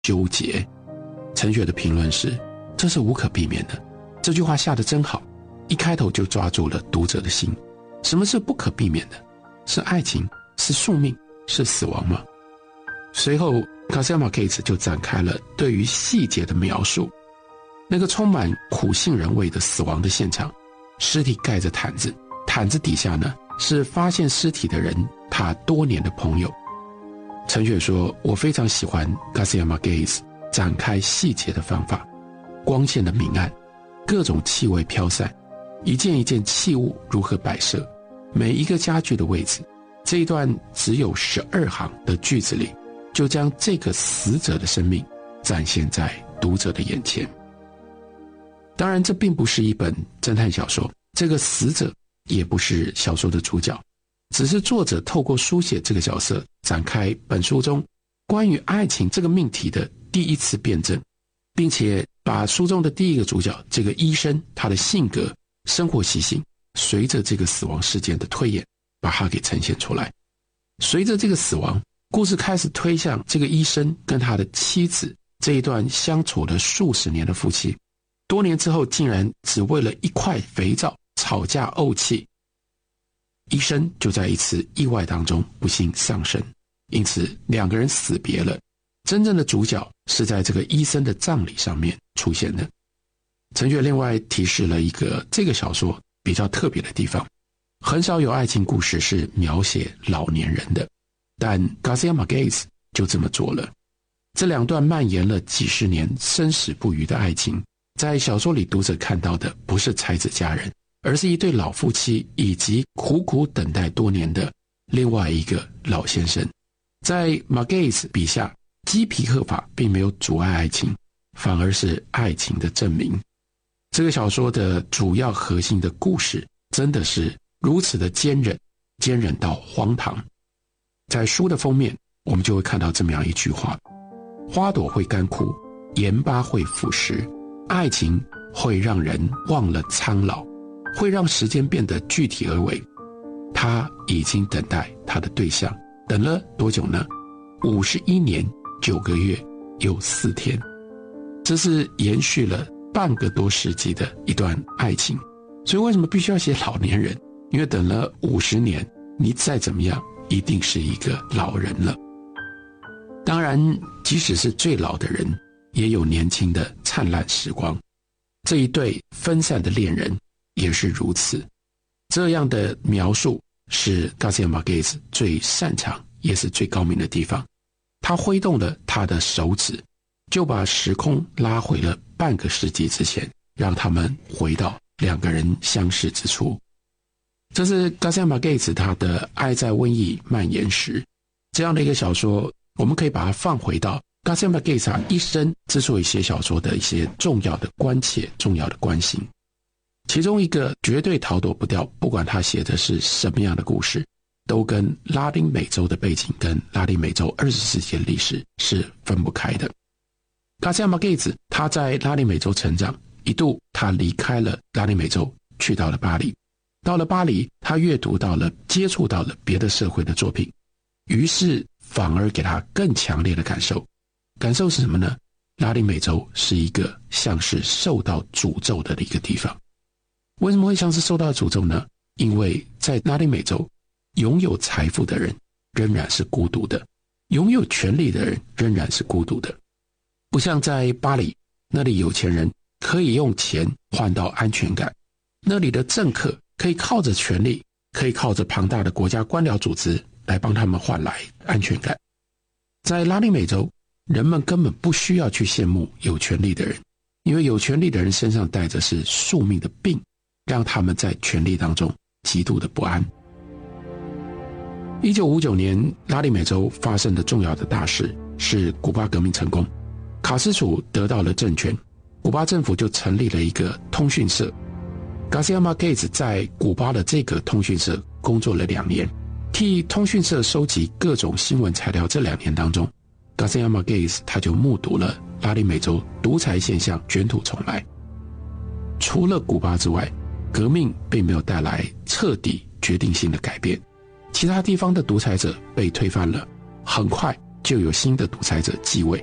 纠结。陈雪的评论是，这是无可避免的。这句话下得真好，一开头就抓住了读者的心。什么是不可避免的？是爱情？是宿命？是死亡吗？随后Garcia Marquez就展开了对于细节的描述。那个充满苦杏仁味的死亡的现场，尸体盖着毯子，毯子底下呢是发现尸体的人他多年的朋友。陈雪说，我非常喜欢 Garcia Marquez 展开细节的方法，光线的明暗，各种气味飘散，一件一件器物如何摆设，每一个家具的位置。这一段只有12行的句子里，就将这个死者的生命展现在读者的眼前。当然，这并不是一本侦探小说，这个死者也不是小说的主角，只是作者透过书写这个角色，展开本书中关于爱情这个命题的第一次辩证，并且把书中的第一个主角这个医生他的性格、生活习性，随着这个死亡事件的推演，把它给呈现出来。随着这个死亡，故事开始推向这个医生跟他的妻子这一段相处了数十年的夫妻，多年之后竟然只为了一块肥皂吵架怄气。医生就在一次意外当中不幸丧生，因此两个人死别了。真正的主角是在这个医生的葬礼上面出现的。陈雪另外提示了一个这个小说比较特别的地方，很少有爱情故事是描写老年人的，但 Garcia Marquez 就这么做了。这两段蔓延了几十年生死不渝的爱情，在小说里读者看到的不是才子佳人，而是一对老夫妻以及苦苦等待多年的另外一个老先生。在 Marquez 笔下，鸡皮鹤发并没有阻碍爱情，反而是爱情的证明。这个小说的主要核心的故事真的是如此的坚韧，坚韧到荒唐。在书的封面，我们就会看到这么样一句话：花朵会干枯，盐巴会腐蚀，爱情会让人忘了苍老，会让时间变得具体而微。他已经等待他的对象，等了多久呢？51年9个月又4天。这是延续了半个多世纪的一段爱情。所以为什么必须要写老年人？因为等了50年，你再怎么样一定是一个老人了。当然，即使是最老的人，也有年轻的灿烂时光。这一对分散的恋人也是如此。这样的描述是 Garcia Marquez 最擅长也是最高明的地方。他挥动了他的手指，就把时空拉回了半个世纪之前，让他们回到两个人相识之处。这是 Garcia Marquez 他的《爱在瘟疫蔓延时》这样的一个小说，我们可以把它放回到 Garcia Marquez 他一生之所以写小说的一些重要的关切、重要的关心。其中一个绝对逃躲不掉，不管他写的是什么样的故事，都跟拉丁美洲的背景跟拉丁美洲20世纪的历史是分不开的。Garcia Marquez 他在拉丁美洲成长，一度他离开了拉丁美洲，去到了巴黎。到了巴黎，他阅读到了、接触到了别的社会的作品，于是反而给他更强烈的感受。感受是什么呢？拉丁美洲是一个像是受到诅咒的一个地方。为什么会像是受到诅咒呢？因为在拉丁美洲，拥有财富的人仍然是孤独的，拥有权力的人仍然是孤独的。不像在巴黎，那里有钱人可以用钱换到安全感，那里的政客可以靠着权力，可以靠着庞大的国家官僚组织来帮他们换来安全感。在拉丁美洲，人们根本不需要去羡慕有权力的人，因为有权力的人身上带着是宿命的病，让他们在权力当中极度的不安。1959年，拉丁美洲发生的重要的大事是古巴革命成功，卡斯楚得到了政权，古巴政府就成立了一个通讯社。Garcia Marquez 在古巴的这个通讯社工作了2年，替通讯社收集各种新闻材料。这2年当中， Garcia Marquez 他就目睹了拉丁美洲独裁现象卷土重来。除了古巴之外，革命并没有带来彻底决定性的改变，其他地方的独裁者被推翻了，很快就有新的独裁者继位。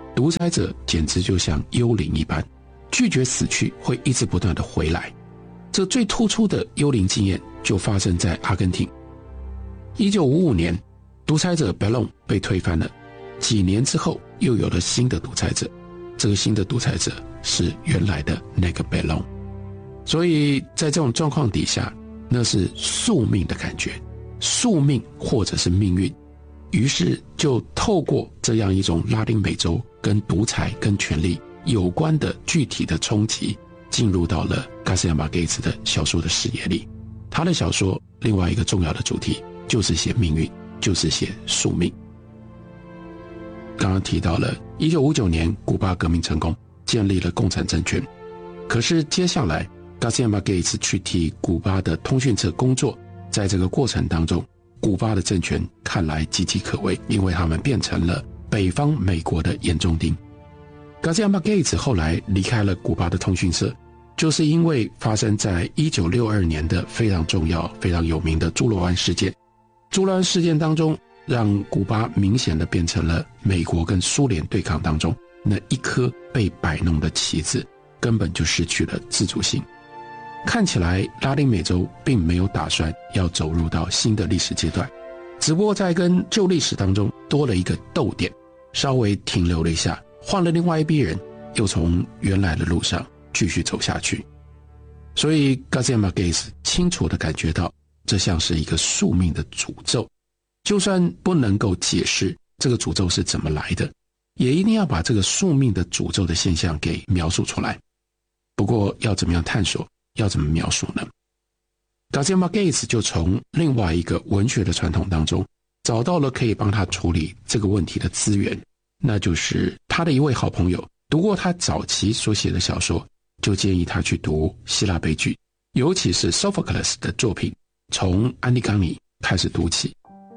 独裁者简直就像幽灵一般，拒绝死去，会一直不断的回来。这最突出的幽灵经验就发生在阿根廷。1955年，独裁者 Perón 被推翻了，几年之后又有了新的独裁者，这个新的独裁者是原来的那个 Perón。所以在这种状况底下，那是宿命的感觉，宿命或者是命运。于是就透过这样一种拉丁美洲跟独裁跟权力有关的具体的冲击，进入到了 Garcia Marquez 的小说的视野里。他的小说另外一个重要的主题就是写命运，就是写宿命。刚刚提到了1959年古巴革命成功，建立了共产政权。可是接下来 Garcia Marquez 去替古巴的通讯社工作，在这个过程当中，古巴的政权看来岌岌可危，因为他们变成了北方美国的眼中钉。Garcia Marquez 后来离开了古巴的通讯社，就是因为发生在1962年的非常重要非常有名的猪猡湾事件。猪猡湾事件当中，让古巴明显的变成了美国跟苏联对抗当中那一颗被摆弄的棋子，根本就失去了自主性。看起来拉丁美洲并没有打算要走入到新的历史阶段，只不过在跟旧历史当中多了一个逗点，稍微停留了一下，换了另外一批人，又从原来的路上继续走下去。所以 Garcia Marquez 清楚地感觉到，这像是一个宿命的诅咒，就算不能够解释这个诅咒是怎么来的，也一定要把这个宿命的诅咒的现象给描述出来。不过要怎么样探索，要怎么描述呢？ Garcia Marquez 就从另外一个文学的传统当中找到了可以帮他处理这个问题的资源，那就是他的一位好朋友读过他早期所写的小说，就建议他去读希腊悲剧，尤其是 Sophocles 的作品，从安提冈尼开始读起。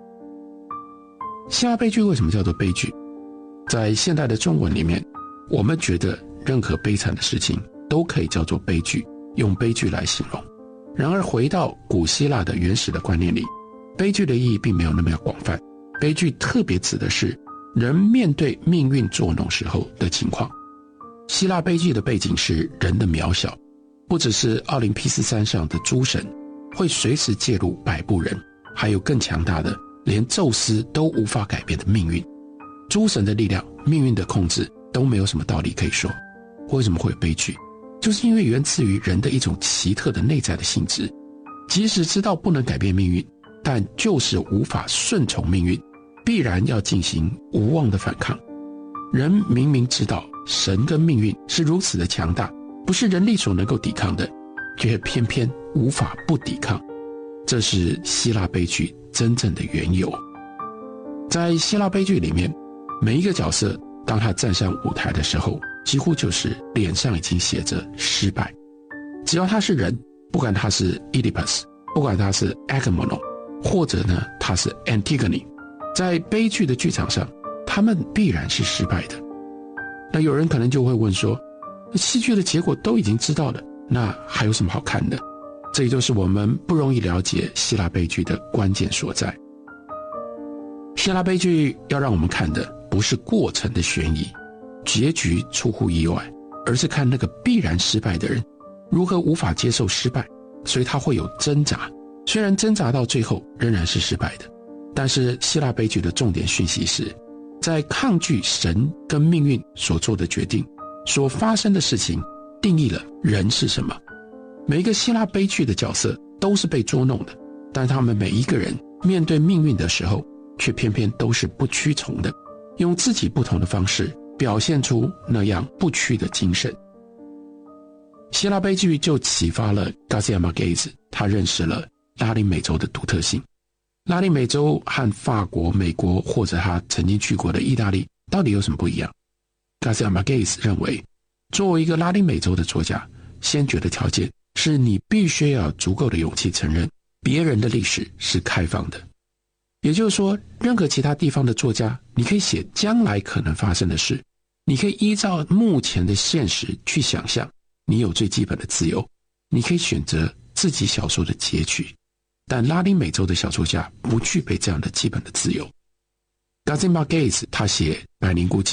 希腊悲剧为什么叫做悲剧？在现代的中文里面，我们觉得任何悲惨的事情都可以叫做悲剧，用悲剧来形容。然而回到古希腊的原始的观念里，悲剧的意义并没有那么广泛。悲剧特别指的是人面对命运作弄时候的情况。希腊悲剧的背景是人的渺小，不只是奥林匹斯山上的诸神会随时介入摆布人，还有更强大的连宙斯都无法改变的命运。诸神的力量，命运的控制都没有什么道理可以说。为什么会有悲剧？就是因为源自于人的一种奇特的内在的性质，即使知道不能改变命运，但就是无法顺从命运，必然要进行无望的反抗。人明明知道神跟命运是如此的强大，不是人力所能够抵抗的，却偏偏无法不抵抗。这是希腊悲剧真正的缘由。在希腊悲剧里面，每一个角色当他站上舞台的时候，几乎就是脸上已经写着失败。只要他是人，不管他是 Oedipus， 不管他是 Agamemnon， 或者呢他是 Antigone， 在悲剧的剧场上，他们必然是失败的。那有人可能就会问说，戏剧的结果都已经知道了，那还有什么好看的？这也就是我们不容易了解希腊悲剧的关键所在。希腊悲剧要让我们看的不是过程的悬疑，结局出乎意外，而是看那个必然失败的人如何无法接受失败，所以他会有挣扎。虽然挣扎到最后仍然是失败的，但是希腊悲剧的重点讯息是，在抗拒神跟命运所做的决定所发生的事情，定义了人是什么。每一个希腊悲剧的角色都是被捉弄的，但他们每一个人面对命运的时候，却偏偏都是不屈从的，用自己不同的方式表现出那样不屈的精神。希腊悲剧就启发了 Garcia Marquez， 他认识了拉丁美洲的独特性。拉丁美洲和法国、美国或者他曾经去过的意大利到底有什么不一样？ Garcia Marquez 认为，作为一个拉丁美洲的作家，先决的条件是你必须要有足够的勇气承认别人的历史是开放的。也就是说，任何其他地方的作家，你可以写将来可能发生的事，你可以依照目前的现实去想象，你有最基本的自由，你可以选择自己小说的结局。但拉丁美洲的小说家不具备这样的基本的自由。Garcia Marquez 他写《百年孤寂》，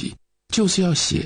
就是要写